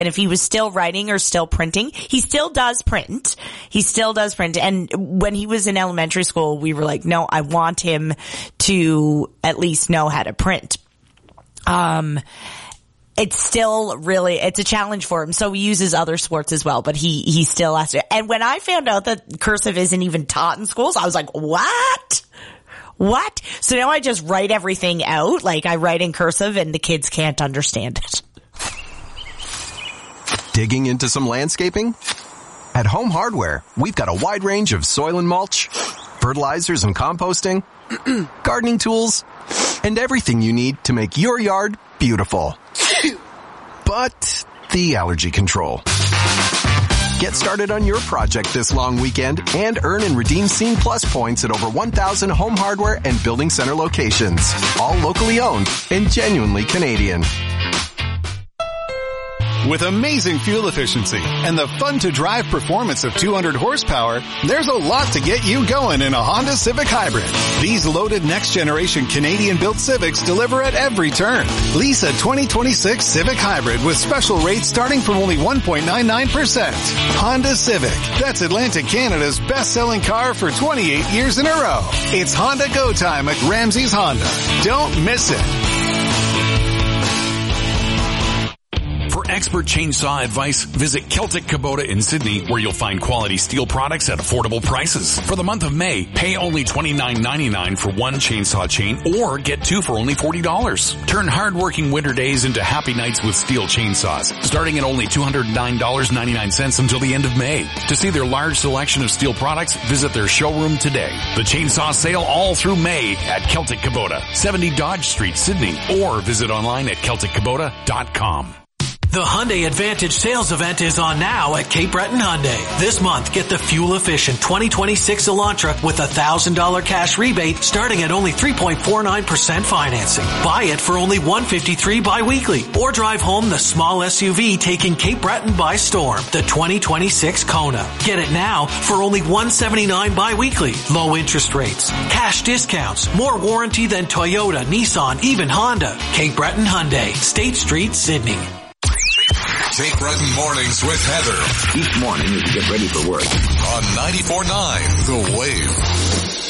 And if he was still writing or still printing, he still does print. And when he was in elementary school, we were like, no, I want him to at least know how to print. It's still really, it's a challenge for him. So he uses other sports as well, but he still has to. And when I found out that cursive isn't even taught in schools, I was like, what? So now I just write everything out. Like I write in cursive and the kids can't understand it. Digging into some landscaping? At Home Hardware, we've got a wide range of soil and mulch, fertilizers and composting, gardening tools, and everything you need to make your yard beautiful. But the allergy control. Get started on your project this long weekend and earn and redeem Scene Plus points at over 1,000 Home Hardware and Building Center locations. All locally owned and genuinely Canadian. With amazing fuel efficiency and the fun-to-drive performance of 200 horsepower, there's a lot to get you going in a Honda Civic Hybrid. These loaded next-generation Canadian-built Civics deliver at every turn. Lease a 2026 Civic Hybrid with special rates starting from only 1.99%. Honda Civic. That's Atlantic Canada's best-selling car for 28 years in a row. It's Honda Go Time at Ramsey's Honda. Don't miss it. For expert chainsaw advice, visit Celtic Kubota in Sydney, where you'll find quality steel products at affordable prices. For the month of May, pay only $29.99 for one chainsaw chain or get two for only $40. Turn hard-working winter days into happy nights with steel chainsaws, starting at only $209.99 until the end of May. To see their large selection of steel products, visit their showroom today. The chainsaw sale all through May at Celtic Kubota, 70 Dodge Street, Sydney, or visit online at CelticKubota.com. The Hyundai Advantage sales event is on now at Cape Breton Hyundai. This month, get the fuel-efficient 2026 Elantra with a $1,000 cash rebate starting at only 3.49% financing. Buy it for only $153 bi-weekly or drive home the small SUV taking Cape Breton by storm, the 2026 Kona. Get it now for only $179 bi-weekly. Low interest rates, cash discounts, more warranty than Toyota, Nissan, even Honda. Cape Breton Hyundai, State Street, Sydney. Cape Breton Mornings with Heather. Each morning as you get ready for work. On 94.9 The Wave.